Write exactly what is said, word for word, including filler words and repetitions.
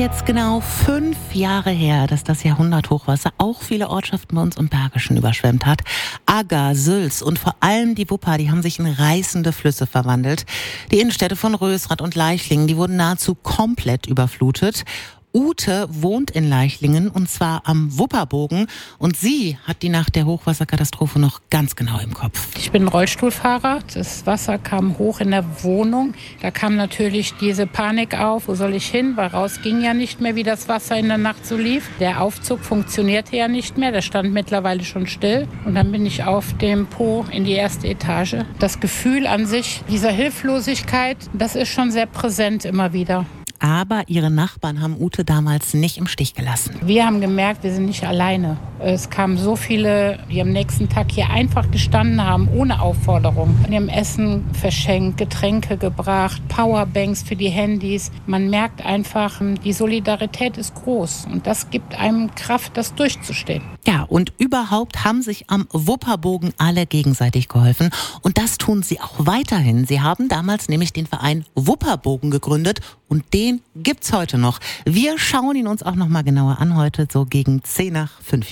Jetzt genau fünf Jahre her, dass das Jahrhunderthochwasser auch viele Ortschaften bei uns im Bergischen überschwemmt hat. Agger, Sülz und vor allem die Wupper, die haben sich in reißende Flüsse verwandelt. Die Innenstädte von Rösrath und Leichlingen, die wurden nahezu komplett überflutet. Ute wohnt in Leichlingen und zwar am Wupperbogen und sie hat die nach der Hochwasserkatastrophe noch ganz genau im Kopf. Ich bin Rollstuhlfahrer. Das Wasser kam hoch in der Wohnung. Da kam natürlich diese Panik auf. Wo soll ich hin? Weil raus ging ja nicht mehr, wie das Wasser in der Nacht so lief. Der Aufzug funktionierte ja nicht mehr. Der stand mittlerweile schon still. Und dann bin ich auf dem Po in die erste Etage. Das Gefühl an sich dieser Hilflosigkeit, das ist schon sehr präsent immer wieder. Aber ihre Nachbarn haben Ute damals nicht im Stich gelassen. Wir haben gemerkt, wir sind nicht alleine. Es kamen so viele, die am nächsten Tag hier einfach gestanden haben, ohne Aufforderung. Die haben Essen verschenkt, Getränke gebracht, Powerbanks für die Handys. Man merkt einfach, die Solidarität ist groß. Und das gibt einem Kraft, das durchzustehen. Ja, und überhaupt haben sich am Wupperbogen alle gegenseitig geholfen. Und das tun sie auch weiterhin. Sie haben damals nämlich den Verein Wupperbogen gegründet und den gibt's heute noch. Wir schauen ihn uns auch noch mal genauer an heute, so gegen zehn nach fünf.